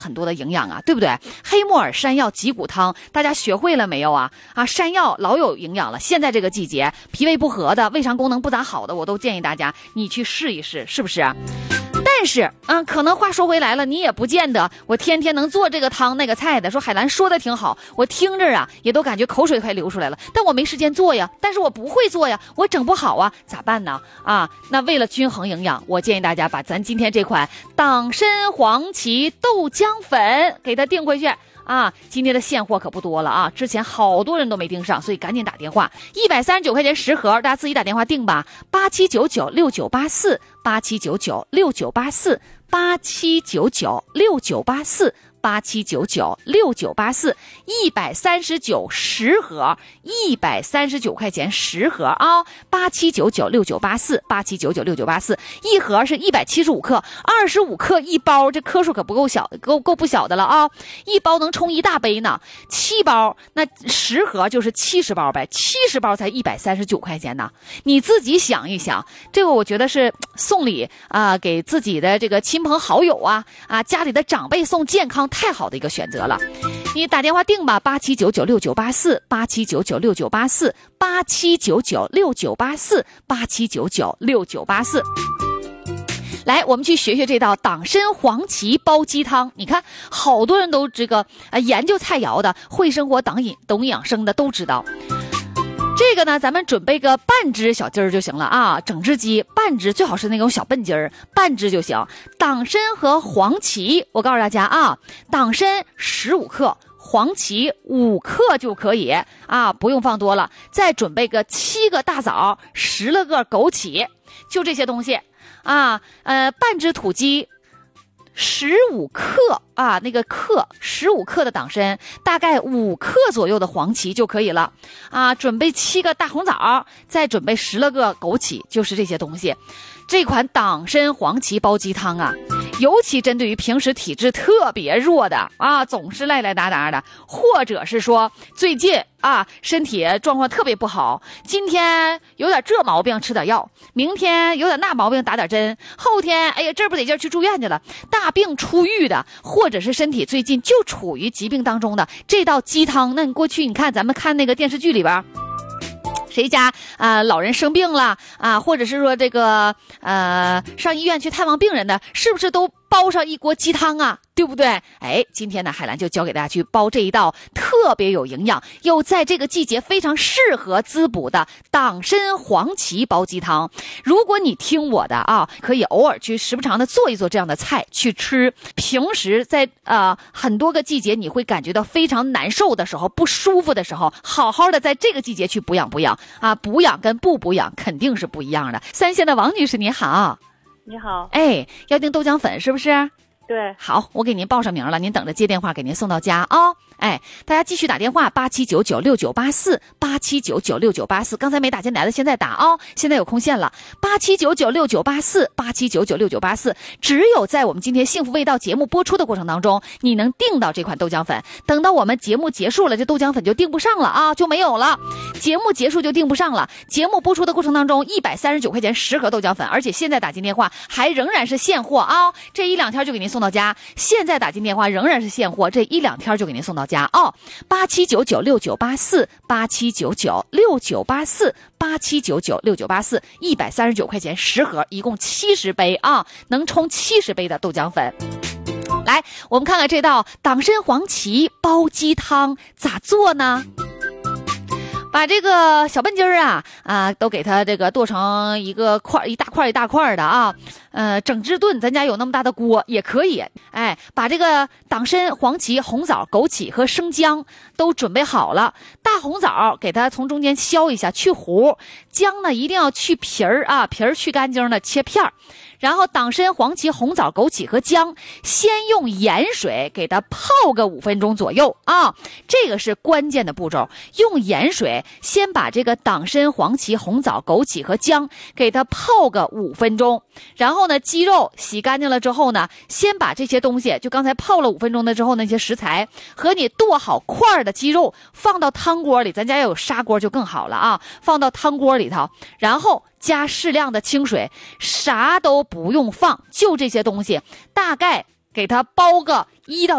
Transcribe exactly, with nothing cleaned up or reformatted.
很多的营养啊，对不对？黑木耳山药鸡骨汤，大家学会了没有啊？啊，山药老有营养了。现在这个季节，脾胃不和的、胃肠功能不咋好的，我都建议大家你去试一试，是不是？但是，嗯，可能话说回来了，你也不见得我天天能做这个汤那个菜的。说海兰说的挺好，我听着啊，也都感觉口水快流出来了。但我没时间做呀，但是我不会做呀，我整不好啊，咋办呢？啊，那为了均衡营养，我建议大家把咱今天这款党参黄芪豆浆粉给它订回去。啊，今天的现货可不多了啊！之前好多人都没订上，所以赶紧打电话，一百三十九块钱十盒，大家自己打电话订吧，八七九九六九八四，八七九九六九八四，八七九九六九八四。八七九九六九八四，一百三十九十盒，一百三十九块钱十盒啊！八七九九六九八四，八七九九六九八四，一盒是一百七十五克，二十五克一包，这颗数可不够小，够够不小的了啊！一包能冲一大杯呢，七包那十盒就是七十包呗，七十包才一百三十九块钱呢。你自己想一想，这个我觉得是送礼啊、呃，给自己的这个亲朋好友啊啊，家里的长辈送健康。太好的一个选择了，你打电话订吧，八七九九六九八四，八七九九六九八四，八七九九六九八四，八七九九六九八四。来，我们去学学这道党参黄芪煲鸡汤。你看，好多人都这个啊研究菜肴的，会生活党饮懂养生的都知道。这个呢，咱们准备个半只小鸡儿就行了啊，整只鸡半只，最好是那种小笨鸡儿，半只就行。党参和黄芪，我告诉大家啊，党参十五克，黄芪五克就可以啊，不用放多了。再准备个七个大枣，十来个枸杞，就这些东西啊。呃，半只土鸡。十五克啊，那个克十五克的党参，大概五克左右的黄芪就可以了啊。准备七个大红枣，再准备十来个枸杞，就是这些东西。这款党参黄芪煲鸡汤啊，尤其针对于平时体质特别弱的啊，总是赖赖达达的，或者是说最近啊身体状况特别不好，今天有点这毛病吃点药，明天有点那毛病打点针，后天哎呀这不得劲去住院去了，大病初愈的，或者是身体最近就处于疾病当中的，这道鸡汤，那你过去你看咱们看那个电视剧里边。谁家啊、呃、老人生病了啊，或者是说这个呃上医院去探望病人的，是不是都煲上一锅鸡汤啊？对不对？哎，今天呢，海兰就教给大家去煲这一道特别有营养，又在这个季节非常适合滋补的党参黄芪煲鸡汤。如果你听我的啊，可以偶尔去时不常的做一做这样的菜去吃。平时在呃很多个季节，你会感觉到非常难受的时候、不舒服的时候，好好的在这个季节去补养补养啊，补养跟不补养肯定是不一样的。三线的王女士你好。 你好， 哎，要订豆浆粉是不是？ 对， 好，我给您报上名了，您等着接电话给您送到家啊、哦。哎，大家继续打电话，八七九九六九八四，八七九九六九八四，刚才没打进来的现在打哦，现在有空线了，八七九九六九八四，八七九九六九八四，只有在我们今天幸福味道节目播出的过程当中，你能订到这款豆浆粉，等到我们节目结束了，这豆浆粉就订不上了啊，就没有了，节目结束就订不上了，节目播出的过程当中，一百三十九块钱十盒豆浆粉，而且现在打进电话还仍然是现货啊，这一两天就给您送到家，现在打进电话仍然是现货，这一两天就给您送到家哦。八七九九六九八四，八七九九六九八四，八七九九六九八四，一百三十九块钱十盒，一共七十杯啊，能冲七十杯的豆浆粉。来，我们看看这道党参黄芪煲鸡汤咋做呢？把这个小笨鸡儿啊啊都给它这个剁成一个块一大块一大块的啊，呃整只炖，咱家有那么大的锅也可以。哎，把这个党参、黄芪、红枣、枸杞和生姜都准备好了。大红枣给它从中间削一下去核，姜呢一定要去皮儿啊，皮儿去干净的切片儿。然后党参、黄芪、红枣、枸杞和姜，先用盐水给它泡个五分钟左右啊，这个是关键的步骤。用盐水先把这个党参、黄芪、红枣、枸杞和姜给它泡个五分钟。然后呢，鸡肉洗干净了之后呢，先把这些东西，就刚才泡了五分钟的之后那些食材和你剁好块的鸡肉放到汤锅里，咱家要有砂锅就更好了啊，放到汤锅里头，然后加适量的清水，啥都不用放，就这些东西，大概给它煲个一到